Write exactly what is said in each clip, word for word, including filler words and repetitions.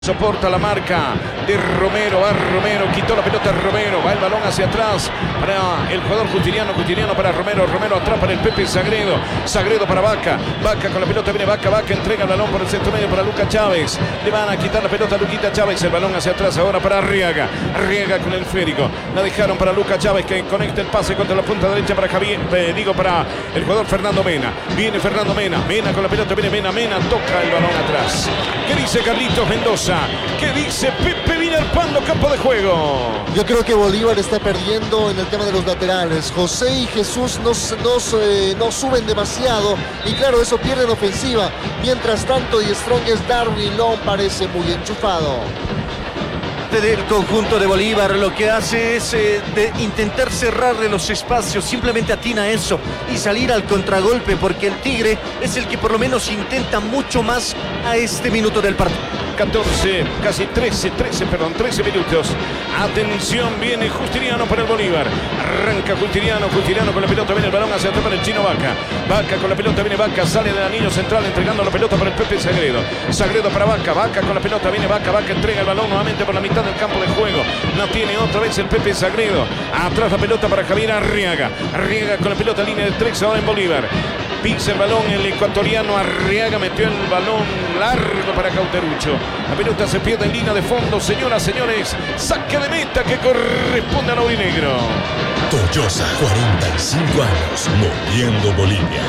Soporta la marca de Romero, va Romero, quitó la pelota Romero, va el balón hacia atrás para el jugador Justiniano, Justiniano para Romero, Romero atrás para el Pepe Sagredo, Sagredo para Vaca, Vaca con la pelota, viene Vaca, Vaca entrega el balón por el centro medio para Luca Chávez, le van a quitar la pelota a Luquita Chávez, el balón hacia atrás ahora para Arriaga, Arriaga con el esférico, la dejaron para Luca Chávez que conecta el pase contra la punta derecha para Javier, eh, digo para el jugador Fernando Mena, viene Fernando Mena, Mena con la pelota, viene Mena, Mena toca el balón atrás. ¿Qué dice Carlitos Mendoza? ¿Qué dice Pepe Villalpando, campo de juego? Yo creo que Bolívar está perdiendo en el tema de los laterales. José y Jesús no, no, eh, no suben demasiado y claro, eso pierde en ofensiva. Mientras tanto, Die Strongest Darwin Long parece muy enchufado. Del conjunto de Bolívar lo que hace es eh, de intentar cerrarle los espacios, simplemente atina eso y salir al contragolpe, porque el Tigre es el que por lo menos intenta mucho más a este minuto del partido. catorce, casi trece, trece, perdón, trece minutos. Atención, viene Justiniano para el Bolívar. Arranca Justiniano, Justiniano con la pelota, viene el balón hacia atrás para el Chino Vaca. Vaca con la pelota, viene Vaca, sale del anillo central entregando la pelota para el Pepe Sagredo. Sagredo para Vaca, Vaca con la pelota, viene Vaca, Vaca entrega el balón nuevamente por la mitad del campo de juego. La tiene otra vez el Pepe Sagredo. Atrás la pelota para Javier Arriaga. Arriaga con la pelota, línea de tres ahora en Bolívar. Pisa el balón el ecuatoriano Arriaga, metió el balón largo para Cauterucho. La pelota se pierde en línea de fondo, señoras, señores. Saque de meta que corresponde al aurinegro. Toyosa, cuarenta y cinco años, moviendo Bolivia.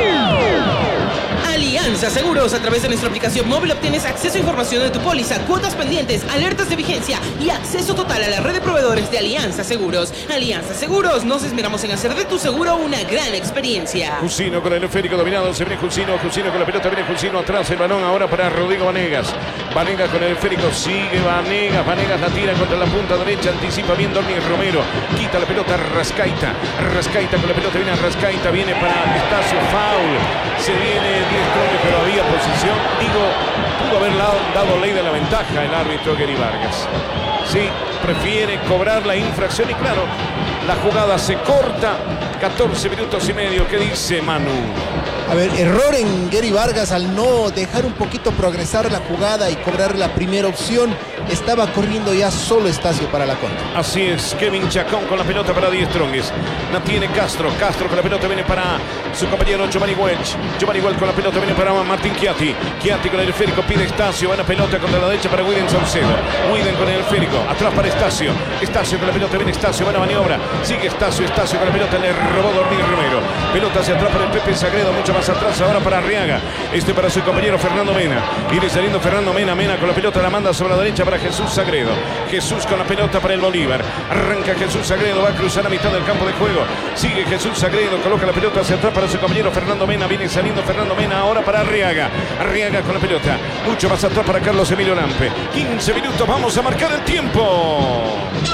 Alianza Seguros, a través de nuestra aplicación móvil obtienes acceso a información de tu póliza, cuotas pendientes, alertas de vigencia y acceso total a la red de proveedores de Alianza Seguros. Alianza Seguros, nos esmeramos en hacer de tu seguro una gran experiencia. Jusino con el esférico dominado, se viene Jusino, Jusino con la pelota, viene Jusino atrás, el balón ahora para Rodrigo Vanegas. Vanegas con el esférico, sigue Vanegas, Vanegas la tira contra la punta derecha, anticipa bien Dorni Romero, quita la pelota Rascaita, Rascaita con la pelota, viene Rascaita, viene para Estacio, foul, se viene Die Strongest, pero había posición, digo, pudo haber dado ley de la ventaja el árbitro Gary Vargas. Sí, prefiere cobrar la infracción y claro, la jugada se corta, catorce minutos y medio. ¿Qué dice Manu? A ver, error en Gary Vargas al no dejar un poquito progresar la jugada y cobrar la primera opción. Estaba corriendo ya solo Estacio para la contra. Así es, Kevin Chacón con la pelota para Die Strongest. La tiene Castro, Castro con la pelota viene para su compañero Giovanni Welch. Giovanni Welch con la pelota viene para Martín Chiatti. Chiatti con el esférico pide Estacio, buena pelota contra la derecha para Widen Saucedo. Widen con el esférico, atrás para Estacio. Estacio con la pelota viene Estacio, buena maniobra. Sigue Estacio, Estacio con la pelota, le robó Dormir Romero. Pelota hacia atrás para el Pepe Sagredo, mucho más atrás ahora para Arriaga. Este para su compañero Fernando Mena. Viene saliendo Fernando Mena, Mena con la pelota la manda sobre la derecha para Jesús Sagredo. Jesús con la pelota para el Bolívar. Arranca Jesús Sagredo, va a cruzar a mitad del campo de juego. Sigue Jesús Sagredo, coloca la pelota hacia atrás para su compañero Fernando Mena. Viene saliendo Fernando Mena ahora para Arriaga. Arriaga con la pelota. Mucho más atrás para Carlos Emilio Lampe. quince minutos, vamos a marcar el tiempo.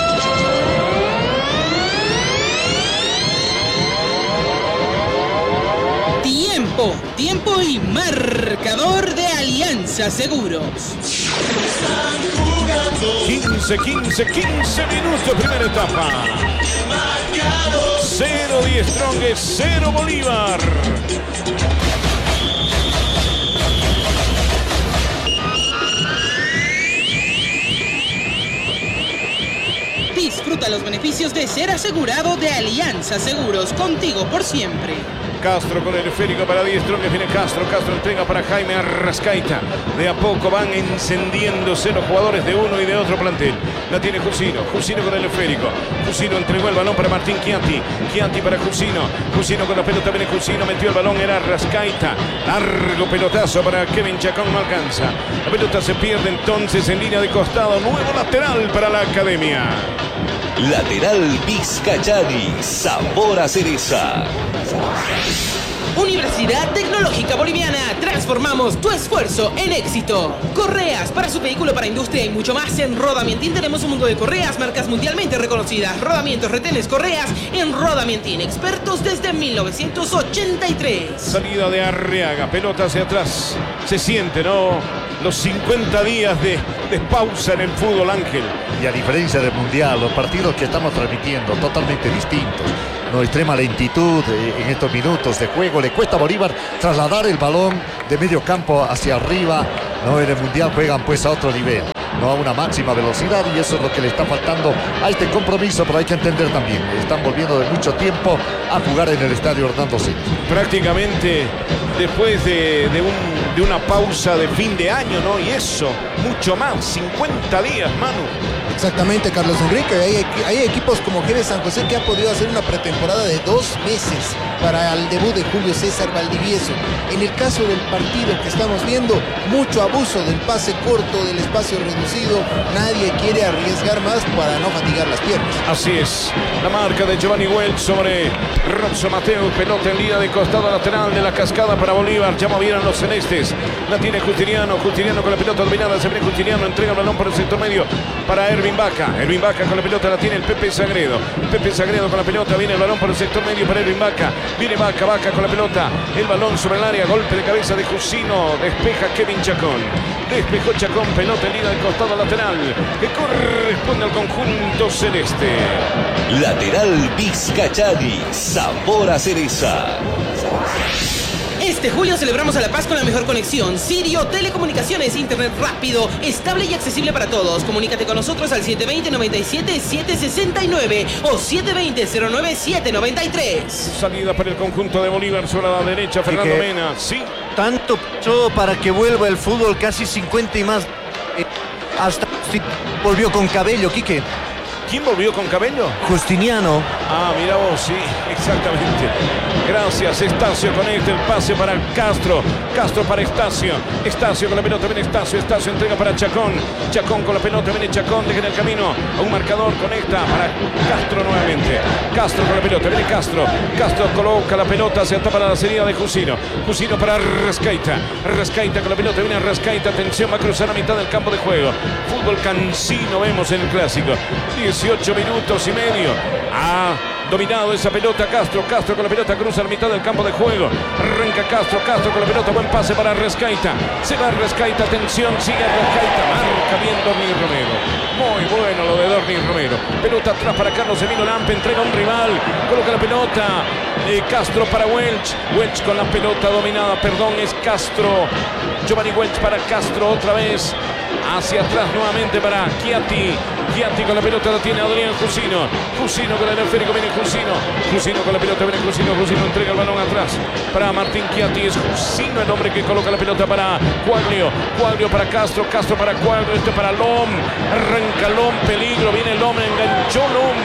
Tiempo, tiempo y marcador de Alianza Seguros. quince, quince, quince minutos, primera etapa. cero Die Strongest, cero Bolívar. Disfruta los beneficios de ser asegurado de Alianza Seguros, contigo por siempre. Castro con el esférico para Die Strongest, viene Castro, Castro entrega para Jaime Arrascaita. De a poco van encendiéndose los jugadores de uno y de otro plantel. La tiene Jusino, Jusino con el esférico. Jusino entregó el balón para Martín Chiatti. Chiatti para Jusino. Jusino con la pelota, viene Jusino, metió el balón, era Arrascaita. Largo pelotazo para Kevin Chacón, no alcanza. La pelota se pierde entonces en línea de costado. Nuevo lateral para la academia. Lateral Vizcayani, sabor a cereza. Universidad Tecnológica Boliviana, transformamos tu esfuerzo en éxito. Correas para su vehículo, para industria y mucho más. En Rodamientín tenemos un mundo de correas, marcas mundialmente reconocidas. Rodamientos, retenes, correas en Rodamientín, expertos desde mil novecientos ochenta y tres. Salida de Arriaga, pelota hacia atrás. Se siente, ¿no? Los cincuenta días de, de pausa en el fútbol, Ángel. Y a diferencia del Mundial, los partidos que estamos transmitiendo totalmente distintos. no, extrema lentitud eh, en estos minutos de juego. Le cuesta a Bolívar trasladar el balón de medio campo hacia arriba. No, en el Mundial juegan pues a otro nivel, no a una máxima velocidad, y eso es lo que le está faltando a este compromiso. Pero hay que entender también, están volviendo de mucho tiempo a jugar en el estadio Hernando Siles. Prácticamente después de, de, un, de una pausa de fin de año, ¿no? Y eso, mucho más, cincuenta días, Manu. Exactamente, Carlos Enrique. Hay, hay equipos como G B San José que ha podido hacer una pretemporada de dos meses para el debut de Julio César Valdivieso. En el caso del partido que estamos viendo, mucho abuso del pase corto, del espacio reducido. Nadie quiere arriesgar más para no fatigar las piernas. Así es, la marca de Giovanni Welch sobre Robson Mateus. Pelota en línea de costado lateral de la cascada para Bolívar. Ya movieron los celestes. La tiene Justiniano. Justiniano con la pelota dominada. Se viene Justiniano. Entrega el balón por el sector medio para Ervin Vaca. Ervin Vaca con la pelota la tiene el Pepe Sagredo. Pepe Sagredo con la pelota. Viene el balón por el sector medio para Ervin Vaca. Viene Vaca. Vaca con la pelota. El balón sobre el área. Golpe de cabeza de Jusino. Despeja Kevin Chacón. Despejó Chacón. Pelota en línea de costado lateral que corresponde al conjunto celeste. Lateral Vizcachani. Sabor a cereza. Este julio celebramos a La Paz con la mejor conexión. Sirio Telecomunicaciones, internet rápido, estable y accesible para todos. Comunícate con nosotros al siete dos cero, nueve siete, siete seis nueve o siete dos cero, cero nueve siete nueve tres. Salida para el conjunto de Bolívar sobre la derecha, Fernando Mena. Sí. Tanto pasó para que vuelva el fútbol, casi cincuenta y más. Eh, hasta volvió con Cabello, Quique. ¿Quién volvió con Cabello? Justiniano. Ah, mira vos, sí, exactamente. Gracias, Estacio con este, el pase para Castro. Castro para Estacio. Estacio con la pelota, viene Estacio. Estacio entrega para Chacón. Chacón con la pelota, viene Chacón, deja en el camino a un marcador, conecta para Castro nuevamente. Castro con la pelota, viene Castro. Castro coloca la pelota hacia para la salida de Jusino. Jusino para Rascaita. Rascaita con la pelota, viene Rascaita. Atención, va a cruzar a mitad del campo de juego. Fútbol cansino vemos en el clásico. dieciocho minutos y medio. Ha dominado esa pelota Castro. Castro con la pelota cruza a la mitad del campo de juego. Arranca Castro. Castro con la pelota. Buen pase para Rascaita. Se va Rascaita. Atención. Sigue Rascaita. Marca bien Dorni Romero. Muy bueno lo de Dorni Romero. Pelota atrás para Carlos Emilio Lampe. Entrega a un rival. Coloca la pelota. Eh, Castro para Welch. Welch con la pelota dominada. Perdón, es Castro. Giovanni Welch para Castro otra vez. Hacia atrás nuevamente para Chiatti. Chiatti con la pelota la tiene Adrián Jusino. Jusino con el esférico, viene Jusino. Jusino con la pelota, viene Jusino. Jusino entrega el balón atrás para Martín Chiatti. Es Jusino el hombre que coloca la pelota para Quaglio. Quaglio para Castro. Castro para Quaglio. Este para Lom. Arranca Lom. Peligro. Viene Lom. Enganchó Lom.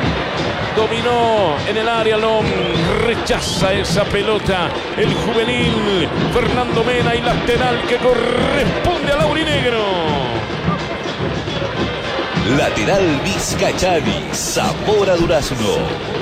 Dominó en el área Lom, rechaza esa pelota el juvenil Fernando Mena y lateral que corresponde al aurinegro. Lateral Vizcachani, sabor a durazno.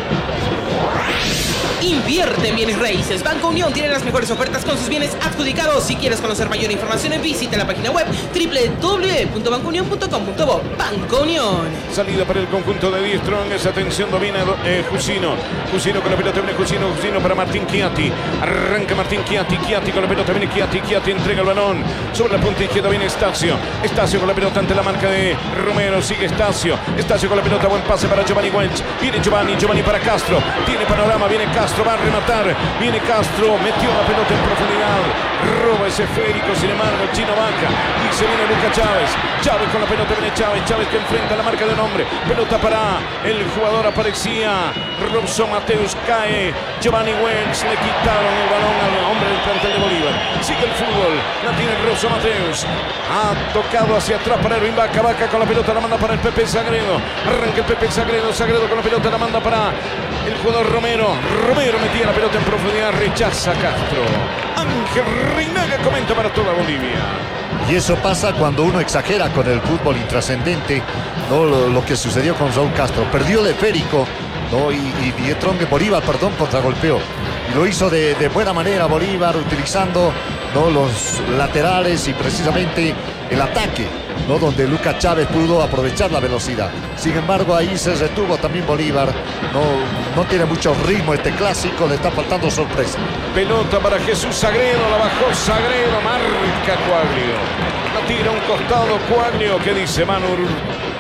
Invierte en bienes raíces. Banco Unión tiene las mejores ofertas con sus bienes adjudicados. Si quieres conocer mayor información, visita la página web doble u doble u doble u punto banco unión punto com punto bo. Banco Unión. Salida para el conjunto de Die Strongest. Atención, domina eh, Jusino. Jusino con la pelota, viene Jusino. Jusino para Martín Chiatti. Arranca Martín Chiatti. Chiatti con la pelota, viene Chiatti. Chiatti entrega el balón. Sobre la punta izquierda viene Estacio. Estacio con la pelota ante la marca de Romero. Sigue Estacio. Estacio con la pelota. Buen pase para Giovanni Welch. Viene Giovanni. Giovanni para Castro. Tiene panorama. Viene Castro. Va a rematar. Viene Castro. Metió la pelota en profundidad. Roba ese esférico. Sin embargo, el chino Vaca. Y se viene Lucas Chávez. Chávez con la pelota. Viene Chávez. Chávez que enfrenta la marca de un hombre. Pelota para el jugador. Aparecía Robson Mateus. Cae Giovanni Welch. Le quitaron el balón al hombre del plantel de Bolívar. Sigue el fútbol. La tiene Robson Mateus. Ha tocado hacia atrás para Ervin Vaca. Vaca con la pelota. La manda para el Pepe Sagredo. Arranca el Pepe Sagredo. Sagredo con la pelota. La manda para el jugador Romero. Romero metía la pelota en profundidad. Rechaza Castro. Ángel Reinaga comenta para toda Bolivia. Y eso pasa cuando uno exagera con el fútbol intrascendente, ¿no? Lo, lo que sucedió con Raúl Castro. Perdió el esférico, ¿no? Y, y Dietrón de Bolívar, perdón, contragolpeó. Y lo hizo de, de buena manera Bolívar, utilizando, ¿no?, los laterales y precisamente el ataque, ¿no?, donde Lucas Chávez pudo aprovechar la velocidad. Sin embargo, ahí se retuvo también Bolívar. No, no tiene mucho ritmo este clásico, le está faltando sorpresa. Pelota para Jesús Sagredo, la bajó Sagredo, marca Quaglio. La tira a un costado Quaglio. ¿Qué dice Manu?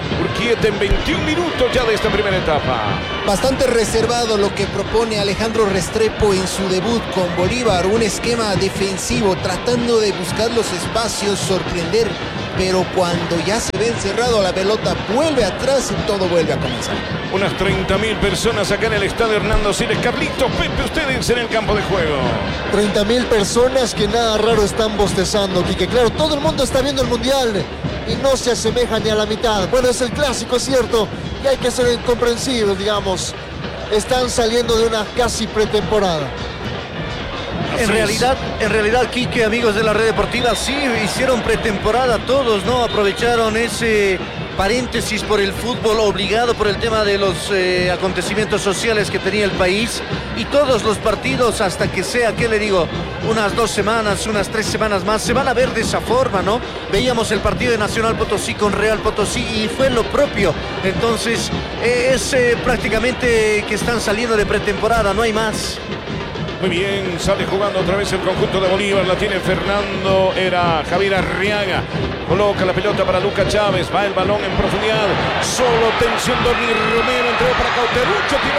Urquieta en veintiún minutos ya de esta primera etapa. Bastante reservado lo que propone Alejandro Restrepo en su debut con Bolívar, un esquema defensivo tratando de buscar los espacios, sorprender, pero cuando ya se ve encerrado la pelota vuelve atrás y todo vuelve a comenzar. Unas treinta mil personas acá en el estadio Hernando Siles. Carlitos, Pepe, ustedes en el campo de juego. treinta mil personas que nada raro están bostezando, Quique. Claro, todo el mundo está viendo el Mundial y no se asemeja ni a la mitad. Bueno, es el clásico, es cierto, y hay que ser comprensibles, digamos. Están saliendo de una casi pretemporada. En realidad, en realidad, Quique, amigos de la Red Deportiva, sí hicieron pretemporada todos, ¿no? Aprovecharon ese paréntesis por el fútbol obligado por el tema de los eh, acontecimientos sociales que tenía el país, y todos los partidos hasta que sea, ¿qué le digo? Unas dos semanas, unas tres semanas más, se van a ver de esa forma, ¿no? Veíamos el partido de Nacional Potosí con Real Potosí y fue lo propio. Entonces, eh, es eh, prácticamente que están saliendo de pretemporada, no hay más. Muy bien, sale jugando otra vez el conjunto de Bolívar, la tiene Fernando, era Javier Arriaga, coloca la pelota para Luca Chávez, va el balón en profundidad, solo tensión, Dorni Romero, entró para Cauterucho,